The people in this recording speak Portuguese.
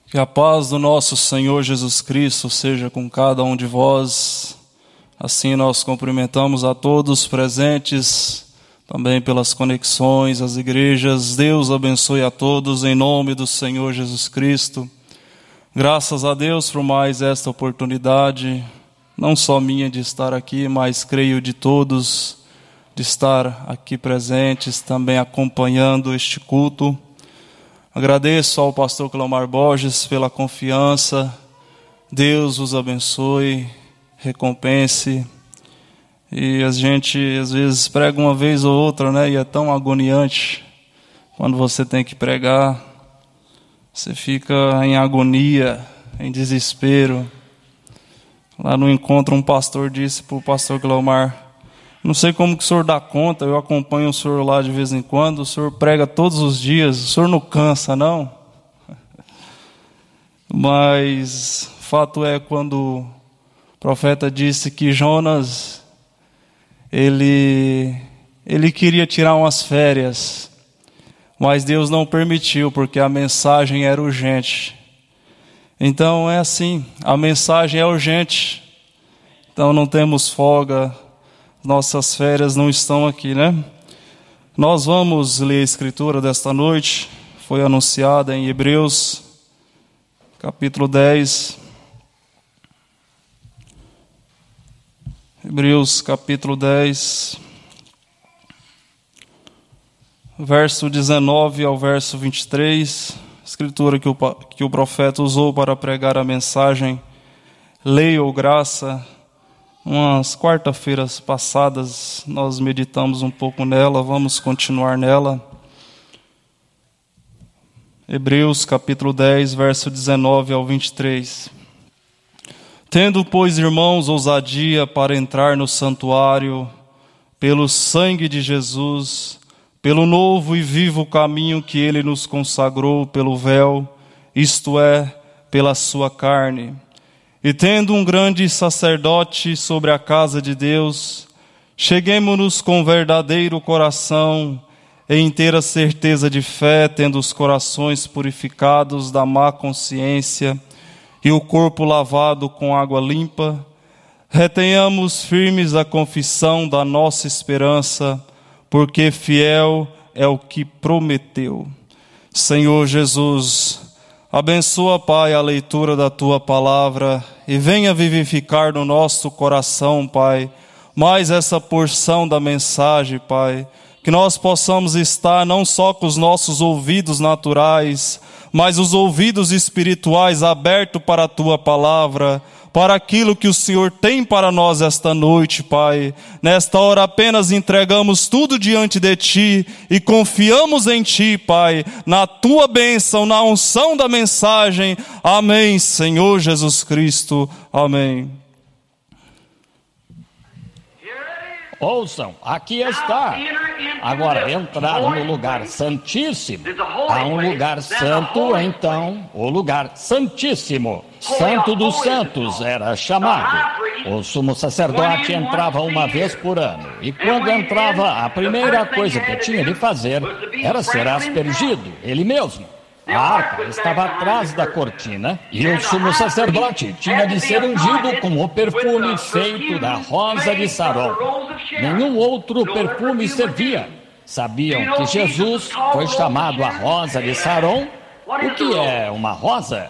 Que a paz do nosso Senhor Jesus Cristo seja com cada um de vós. Assim nós cumprimentamos a todos presentes, também pelas conexões, as igrejas. Deus abençoe a todos em nome do Senhor Jesus Cristo. Graças a Deus por mais esta oportunidade, não só minha de estar aqui, mas creio de todos, de estar aqui presentes, também acompanhando este culto. Agradeço ao pastor Cleomar Borges pela confiança. Deus os abençoe, recompense. E a gente às vezes prega uma vez ou outra, né? E é tão agoniante quando você tem que pregar. Você fica em agonia, em desespero. Lá no encontro um pastor disse para o pastor Cleomar: não sei como que o senhor dá conta, eu acompanho o senhor lá de vez em quando, o senhor prega todos os dias, o senhor não cansa, não? Mas fato é, quando o profeta disse que Jonas, ele queria tirar umas férias, mas Deus não permitiu, porque a mensagem era urgente. Então é assim, a mensagem é urgente, então não temos folga. Nossas férias não estão aqui, né? Nós vamos ler a escritura desta noite. Foi anunciada em Hebreus, capítulo 10. Hebreus, capítulo 10, verso 19 ao verso 23. Escritura que o profeta usou para pregar a mensagem Lei ou Graça. Umas quarta-feiras passadas nós meditamos um pouco nela, vamos continuar nela. Hebreus capítulo 10, verso 19 ao 23. Tendo, pois, irmãos, ousadia para entrar no santuário, pelo sangue de Jesus, pelo novo e vivo caminho que ele nos consagrou pelo véu, isto é, pela sua carne. E tendo um grande sacerdote sobre a casa de Deus, cheguemo-nos com verdadeiro coração, em inteira certeza de fé, tendo os corações purificados da má consciência e o corpo lavado com água limpa, retenhamos firmes a confissão da nossa esperança, porque fiel é o que prometeu. Senhor Jesus, abençoa, Pai, a leitura da Tua palavra e venha vivificar no nosso coração, Pai, mais essa porção da mensagem, Pai, que nós possamos estar não só com os nossos ouvidos naturais, mas os ouvidos espirituais abertos para a Tua palavra, para aquilo que o Senhor tem para nós esta noite, Pai. Nesta hora apenas entregamos tudo diante de Ti e confiamos em Ti, Pai, na Tua bênção, na unção da mensagem. Amém, Senhor Jesus Cristo. Amém. Ouçam, aqui está. Agora, entrar no lugar santíssimo. Há um lugar santo, então, o lugar santíssimo. Santo dos Santos era chamado. O sumo sacerdote entrava uma vez por ano. E quando entrava, a primeira coisa que tinha de fazer era ser aspergido, ele mesmo. A arca estava atrás da cortina e o sumo sacerdote tinha de ser ungido com o perfume feito da rosa de Saron. Nenhum outro perfume servia. Sabiam que Jesus foi chamado a rosa de Saron? O que é uma rosa?